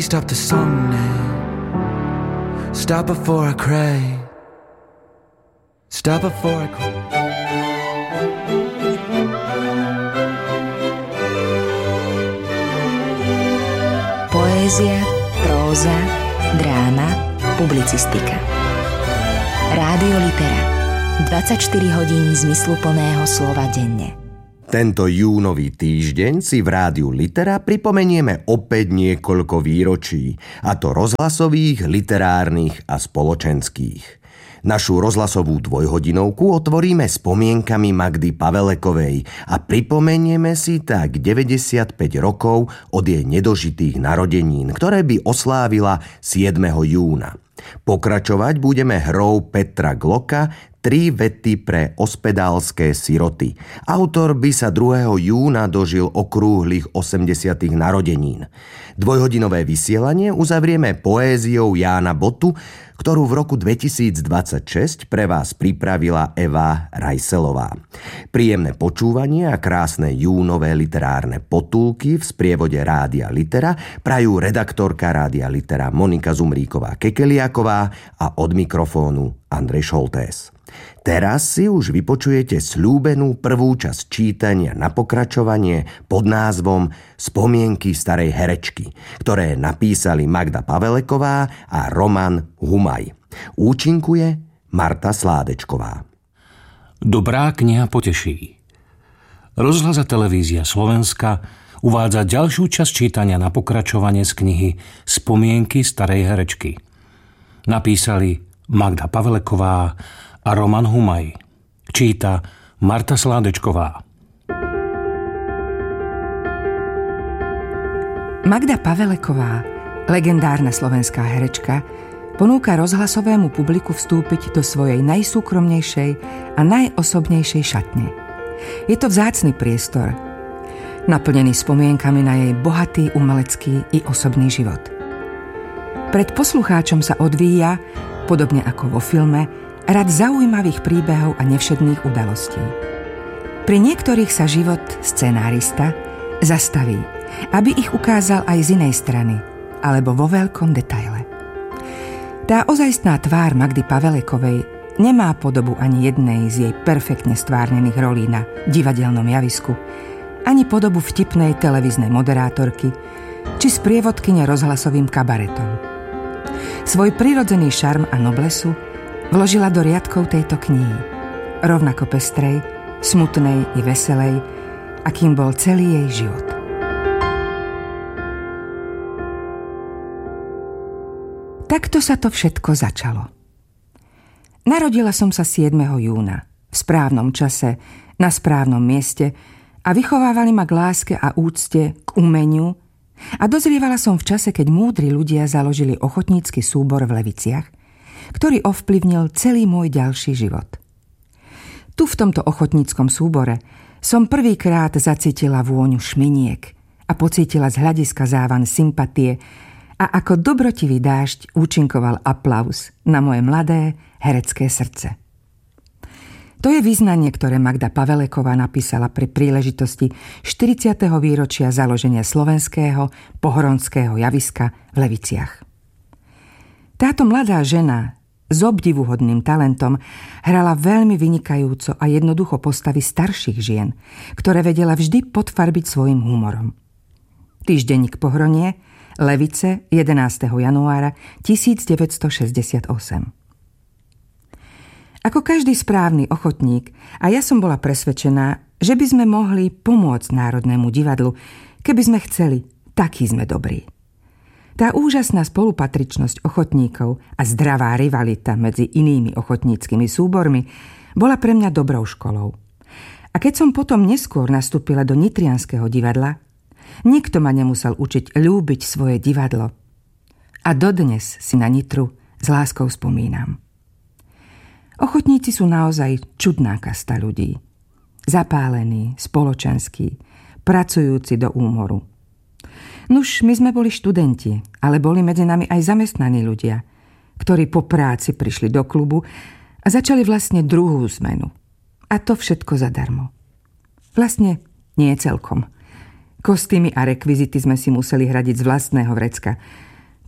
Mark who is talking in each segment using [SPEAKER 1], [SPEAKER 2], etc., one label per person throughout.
[SPEAKER 1] Stop the song now. Stop before I cry. Stop before I cry.
[SPEAKER 2] Poézia, próza, dráma, publicistika. Rádio Litera. 24 hodín zmysluplného slova denne.
[SPEAKER 3] Tento júnový týždeň si v Rádiu Litera pripomenieme opäť niekoľko výročí, a to rozhlasových, literárnych a spoločenských. Našu rozhlasovú dvojhodinovku otvoríme spomienkami Magdy Pavelekovej a pripomenieme si tak 95 rokov od jej nedožitých narodenín, ktoré by oslávila 7. júna. Pokračovať budeme hrou Petra Glocka 3 vety pre ospedálske siroty. Autor by sa 2. júna dožil okrúhlych 80. narodenín. Dvojhodinové vysielanie uzavrieme poéziou Jána Botu, ktorú v roku 2026 pre vás pripravila Eva Rajselová. Príjemné počúvanie a krásne júnové literárne potulky v sprievode Rádia Litera prajú redaktorka Rádia Litera Monika Zumríková-Kekeliaková a od mikrofónu Andrej Šoltés. Teraz si už vypočujete sľúbenú prvú časť čítania na pokračovanie pod názvom Spomienky starej herečky, ktoré napísali Magda Paveleková a Roman Humaj. Účinkuje Marta Sládečková.
[SPEAKER 4] Dobrá kniha poteší. Rozhlas a televízia Slovenska uvádza ďalšiu časť čítania na pokračovanie z knihy Spomienky starej herečky. Napísali Magda Paveleková a Roman Humaj. Číta Marta Sládečková.
[SPEAKER 5] Magda Paveleková, legendárna slovenská herečka, ponúka rozhlasovému publiku vstúpiť do svojej najsúkromnejšej a najosobnejšej šatne. Je to vzácny priestor, naplnený spomienkami na jej bohatý umelecký i osobný život. Pred poslucháčom sa odvíja, podobne ako vo filme, rad zaujímavých príbehov a nevšedných udalostí. Pri niektorých sa život scenárista zastaví, aby ich ukázal aj z inej strany, alebo vo veľkom detaile. Tá ozajstná tvár Magdy Pavelekovej nemá podobu ani jednej z jej perfektne stvárnených rolí na divadelnom javisku, ani podobu vtipnej televíznej moderátorky, či sprievodkyne rozhlasovým kabaretom. Svoj prirodzený šarm a noblesu vložila do riadkov tejto knihy, rovnako pestrej, smutnej i veselej, akým bol celý jej život. Takto sa to všetko začalo. Narodila som sa 7. júna, v správnom čase, na správnom mieste a vychovávali ma k láske a úcte k umeniu a dozrievala som v čase, keď múdri ľudia založili ochotnícky súbor v Leviciach, ktorý ovplyvnil celý môj ďalší život. Tu v tomto ochotníckom súbore som prvýkrát zacítila vôňu šminiek a pocítila z hľadiska závan sympatie a ako dobrotivý dážď účinkoval aplauz na moje mladé herecké srdce. To je vyznanie, ktoré Magda Paveleková napísala pri príležitosti 40. výročia založenia slovenského pohoronského javiska v Leviciach. Táto mladá žena s obdivuhodným talentom hrala veľmi vynikajúco a jednoducho postavy starších žien, ktoré vedela vždy podfarbiť svojim humorom. Týždenník Pohronie, Levice, 11. januára 1968. Ako každý správny ochotník, a ja som bola presvedčená, že by sme mohli pomôcť Národnému divadlu, keby sme chceli, takí sme dobrí. Tá úžasná spolupatričnosť ochotníkov a zdravá rivalita medzi inými ochotníckymi súbormi bola pre mňa dobrou školou. A keď som potom neskôr nastúpila do Nitrianskeho divadla, nikto ma nemusel učiť ľúbiť svoje divadlo. A dodnes si na Nitru s láskou spomínam. Ochotníci sú naozaj čudná kasta ľudí. Zapálení, spoločenskí, pracujúci do úmoru. Nuž, my sme boli študenti, ale boli medzi nami aj zamestnaní ľudia, ktorí po práci prišli do klubu a začali vlastne druhú zmenu. A to všetko zadarmo. Vlastne nie celkom. Kostýmy a rekvizity sme si museli hradiť z vlastného vrecka.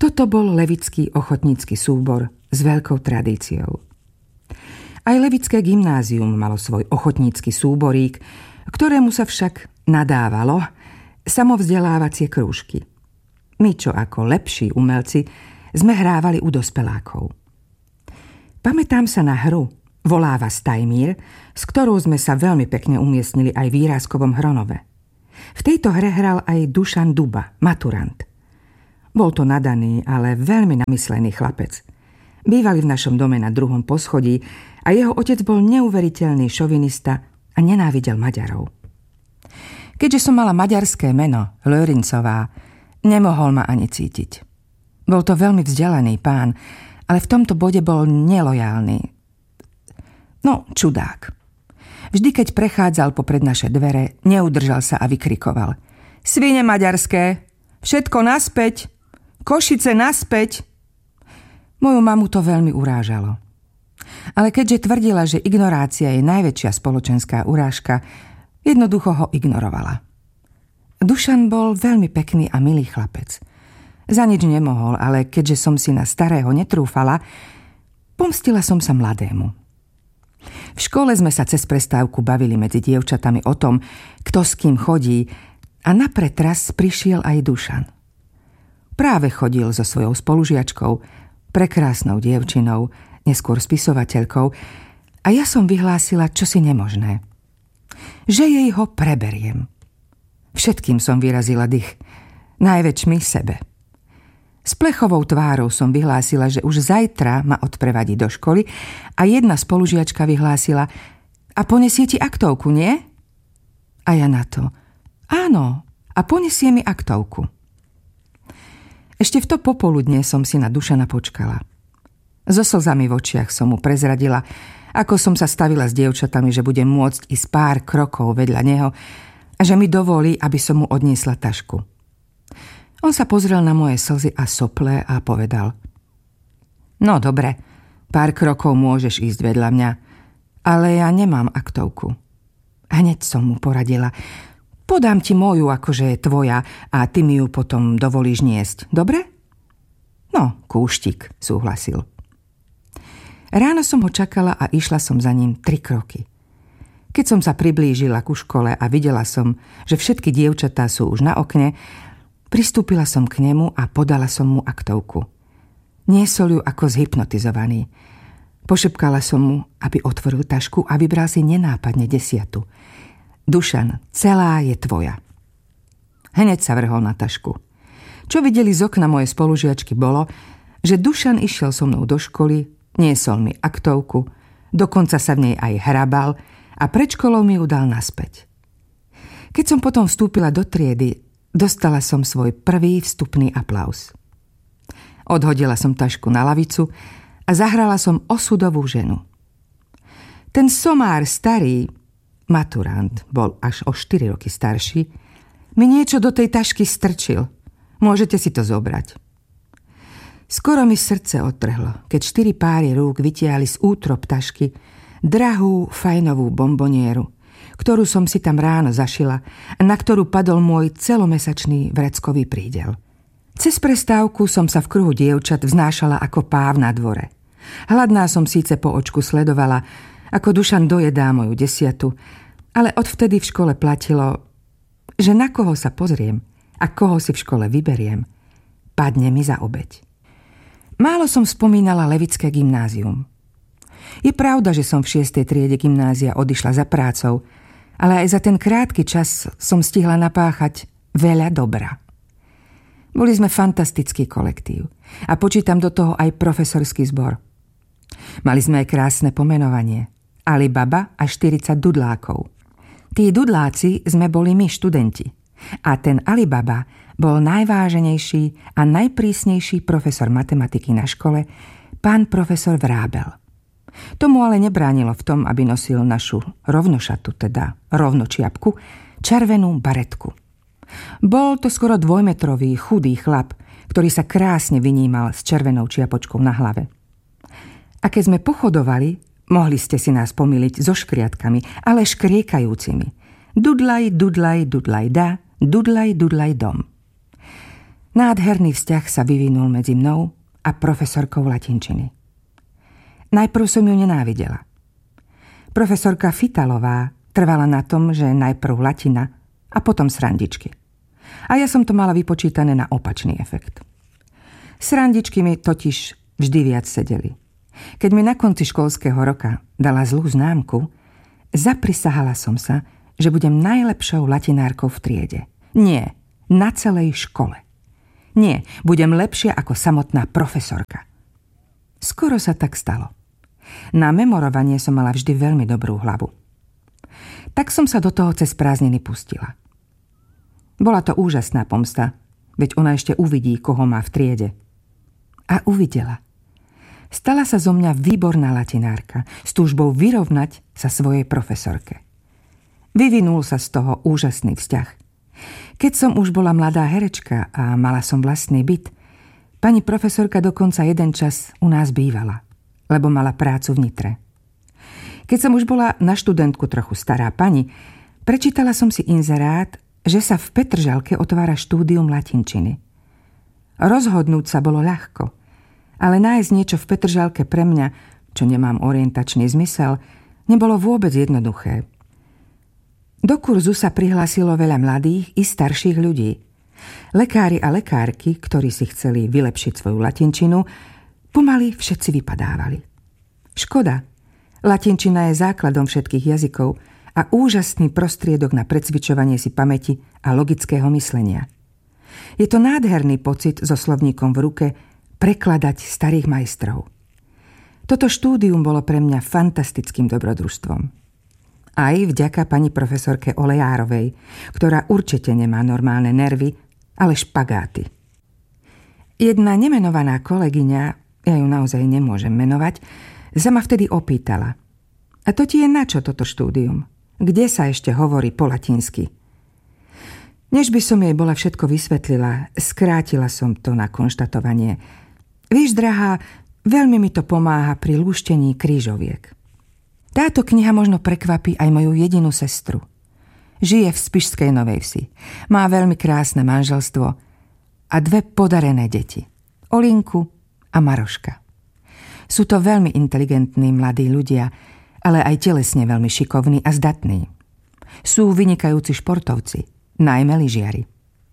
[SPEAKER 5] Toto bol levický ochotnícky súbor s veľkou tradíciou. Aj levické gymnázium malo svoj ochotnícky súborík, ktorému sa však nadávalo samovzdelávacie krúžky. My, čo ako lepší umelci, sme hrávali u dospelákov. Pamätám sa na hru Voláva Stajmír, s ktorou sme sa veľmi pekne umiestnili aj v Írázkovom Hronove. V tejto hre hral aj Dušan Duba, maturant. Bol to nadaný, ale veľmi namyslený chlapec. Bývali v našom dome na 2. poschodí a jeho otec bol neuveriteľný šovinista a nenávidel Maďarov. Keďže som mala maďarské meno, Lörincová, nemohol ma ani cítiť. Bol to veľmi vzdelaný pán, ale v tomto bode bol nelojálny. No, čudák. Vždy, keď prechádzal popred naše dvere, neudržal sa a vykrikoval: Svine maďarské! Všetko naspäť! Košice naspäť! Moju mamu to veľmi urážalo. Ale keďže tvrdila, že ignorácia je najväčšia spoločenská urážka, jednoducho ho ignorovala. Dušan bol veľmi pekný a milý chlapec. Za nič nemohol, ale keďže som si na starého netrúfala, pomstila som sa mladému. V škole sme sa cez prestávku bavili medzi dievčatami o tom, kto s kým chodí, a na pretras prišiel aj Dušan. Práve chodil so svojou spolužiačkou, prekrásnou dievčinou, neskôr spisovateľkou, a ja som vyhlásila čosi nemožné. Že jej ho preberiem. Všetkým som vyrazila dych, najväčšmi sebe. S plechovou tvárou som vyhlásila, že už zajtra ma odprevadí do školy, a jedna spolužiačka vyhlásila: a ponesie ti aktovku, nie? A ja na to: áno, a ponesie mi aktovku. Ešte v to popoludne som si na Dušana počkala. So slzami v očiach som mu prezradila, ako som sa stavila s dievčatami, že budem môcť ísť pár krokov vedľa neho a že mi dovolí, aby som mu odniesla tašku. On sa pozrel na moje slzy a sople a povedal: no dobre, pár krokov môžeš ísť vedľa mňa, ale ja nemám aktovku. Hneď som mu poradila: podám ti moju, akože je tvoja, a ty mi ju potom dovolíš niesť, dobre? No, kúštik, súhlasil. Ráno som ho čakala a išla som za ním 3 kroky. Keď som sa priblížila ku škole a videla som, že všetky dievčatá sú už na okne, pristúpila som k nemu a podala som mu aktovku. Niesol ju ako zhypnotizovaný. Pošepkala som mu, aby otvoril tašku a vybral si nenápadne 10. Dušan, celá je tvoja. Hneď sa vrhol na tašku. Čo videli z okna moje spolužiačky bolo, že Dušan išiel so mnou do školy, niesol mi aktovku, dokonca sa v nej aj hrabal a pred školou mi ju dal naspäť. Keď som potom vstúpila do triedy, dostala som svoj prvý vstupný aplauz. Odhodila som tašku na lavicu a zahrala som osudovú ženu. Ten somár starý, maturant, bol až o 4 roky starší, mi niečo do tej tašky strčil. Môžete si to zobrať. Skoro mi srdce odtrhlo, keď 4 páry rúk vytiahli z útrob tašky drahú, fajnovú bombonieru, ktorú som si tam ráno zašila a na ktorú padol môj celomesačný vreckový prídel. Cez prestávku som sa v kruhu dievčat vznášala ako páv na dvore. Hladná som síce po očku sledovala, ako Dušan dojedá moju 10, ale odvtedy v škole platilo, že na koho sa pozriem a koho si v škole vyberiem, padne mi za obeť. Málo som spomínala levické gymnázium. Je pravda, že som v 6. triede gymnázia odišla za prácou, ale aj za ten krátky čas som stihla napáchať veľa dobra. Boli sme fantastický kolektív a počítam do toho aj profesorský zbor. Mali sme aj krásne pomenovanie: Alibaba a 40 dudlákov. Tí dudláci sme boli my, študenti. A ten Alibaba bol najváženejší a najprísnejší profesor matematiky na škole, pán profesor Vrábel. Tomu ale nebránilo v tom, aby nosil našu rovnošatu, teda rovnočiapku, červenú baretku. Bol to skoro 2-metrový, chudý chlap, ktorý sa krásne vynímal s červenou čiapočkou na hlave. A keď sme pochodovali, mohli ste si nás pomýliť so škriatkami, ale škriekajúcimi. Dudlaj, dudlaj, dudlaj da, dudlaj, dudlaj dom. Nádherný vzťah sa vyvinul medzi mnou a profesorkou latinčiny. Najprv som ju nenávidela. Profesorka Fitalová trvala na tom, že najprv latina a potom srandičky. A ja som to mala vypočítané na opačný efekt. Srandičky mi totiž vždy viac sedeli. Keď mi na konci školského roka dala zlú známku, zaprisahala som sa, že budem najlepšou latinárkou v triede. Nie, na celej škole. Nie, budem lepšia ako samotná profesorka. Skoro sa tak stalo. Na memorovanie som mala vždy veľmi dobrú hlavu. Tak som sa do toho cez prázdniny pustila. Bola to úžasná pomsta, veď ona ešte uvidí, koho má v triede. A uvidela. Stala sa zo mňa výborná latinárka s túžbou vyrovnať sa svojej profesorke. Vyvinul sa z toho úžasný vzťah. Keď som už bola mladá herečka a mala som vlastný byt, pani profesorka dokonca jeden čas u nás bývala, lebo mala prácu v Nitre. Keď som už bola na študentku trochu stará pani, prečítala som si inzerát, že sa v Petržalke otvára štúdium latinčiny. Rozhodnúť sa bolo ľahko, ale nájsť niečo v Petržalke pre mňa, čo nemám orientačný zmysel, nebolo vôbec jednoduché. Do kurzu sa prihlásilo veľa mladých i starších ľudí. Lekári a lekárky, ktorí si chceli vylepšiť svoju latinčinu, pomaly všetci vypadávali. Škoda. Latinčina je základom všetkých jazykov a úžasný prostriedok na precvičovanie si pamäti a logického myslenia. Je to nádherný pocit so slovníkom v ruke prekladať starých majstrov. Toto štúdium bolo pre mňa fantastickým dobrodružstvom. Aj vďaka pani profesorke Olejárovej, ktorá určite nemá normálne nervy, ale špagáty. Jedna nemenovaná kolegyňa, ja ju naozaj nemôžem menovať, sa ma vtedy opýtala: a to ti je na čo toto štúdium? Kde sa ešte hovorí po latinsky? Než by som jej bola všetko vysvetlila, skrátila som to na konštatovanie: vieš, drahá, veľmi mi to pomáha pri lúštení krížoviek. Táto kniha možno prekvapí aj moju jedinú sestru. Žije v Spišskej Novej Vsi. Má veľmi krásne manželstvo a 2 podarené deti. Olinku a Maroška. Sú to veľmi inteligentní mladí ľudia, ale aj telesne veľmi šikovní a zdatní. Sú vynikajúci športovci, najmä lyžiari.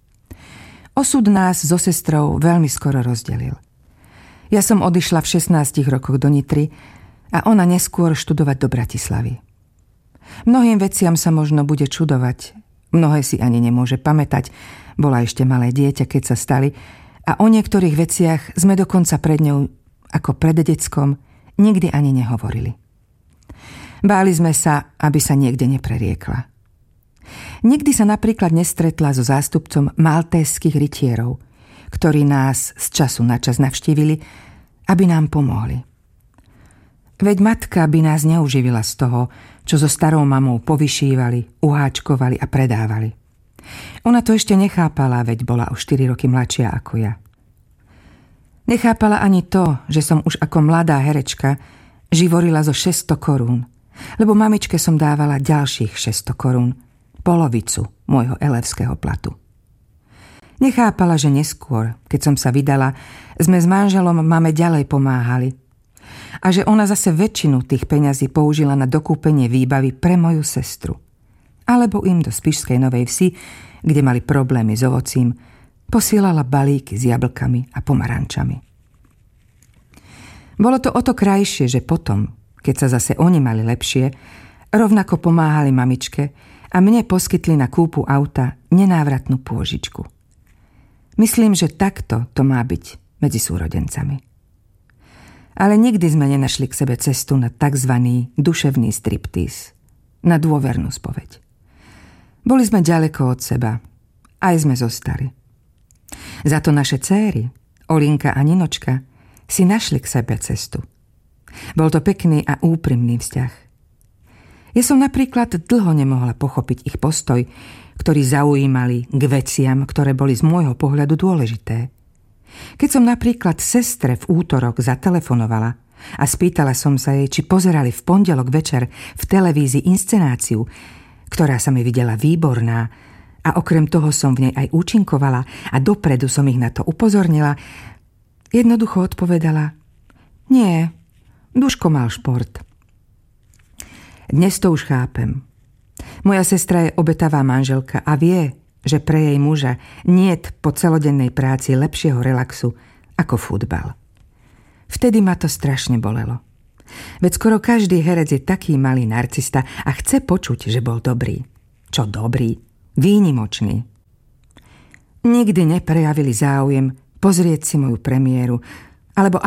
[SPEAKER 5] Osud nás so sestrou veľmi skoro rozdelil. Ja som odišla v 16 rokoch do Nitry a ona neskôr študovať do Bratislavy. Mnohým veciam sa možno bude čudovať, mnohé si ani nemôže pamätať, bola ešte malé dieťa, keď sa stali, a o niektorých veciach sme dokonca pred ňou, ako pred deckom, nikdy ani nehovorili. Báli sme sa, aby sa niekde nepreriekla. Nikdy sa napríklad nestretla so zástupcom maltéskych rytierov, ktorí nás z času na čas navštívili, aby nám pomohli. Veď matka by nás neuživila z toho, čo so starou mamou povyšívali, uháčkovali a predávali. Ona to ešte nechápala, veď bola o 4 roky mladšia ako ja. Nechápala ani to, že som už ako mladá herečka živorila zo 600 korún, lebo mamičke som dávala ďalších 600 korún, polovicu môjho elevského platu. Nechápala, že neskôr, keď som sa vydala, sme s manželom mame ďalej pomáhali a že ona zase väčšinu tých peňazí použila na dokúpenie výbavy pre moju sestru. Alebo im do Spišskej Novej Vsi, kde mali problémy s ovocím, posielala balíky s jablkami a pomarančami. Bolo to o to krajšie, že potom, keď sa zase oni mali lepšie, rovnako pomáhali mamičke a mne poskytli na kúpu auta nenávratnú pôžičku. Myslím, že takto to má byť medzi súrodencami. Ale nikdy sme nenašli k sebe cestu na takzvaný duševný striptíz, na dôvernú spoveď. Boli sme ďaleko od seba, aj sme zostali. Za to naše céry, Olinka a Ninočka, si našli k sebe cestu. Bol to pekný a úprimný vzťah. Ja som napríklad dlho nemohla pochopiť ich postoj, ktorí zaujímali k veciam, ktoré boli z môjho pohľadu dôležité. Keď som napríklad sestre v útorok zatelefonovala a spýtala som sa jej, či pozerali v pondelok večer v televízii inscenáciu, ktorá sa mi videla výborná, a okrem toho som v nej aj účinkovala a dopredu som ich na to upozornila, jednoducho odpovedala: nie, Duško mal šport. Dnes to už chápem. Moja sestra je obetavá manželka a vie, že pre jej muža niet po celodennej práci lepšieho relaxu ako futbal. Vtedy ma to strašne bolelo. Veď skoro každý herec je taký malý narcista a chce počuť, že bol dobrý. Čo dobrý? Výnimočný. Nikdy neprejavili záujem pozrieť si moju premiéru alebo